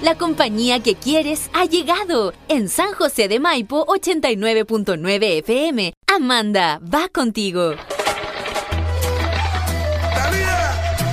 La compañía que quieres ha llegado. En San José de Maipo, 89.9 FM. Amanda, va contigo.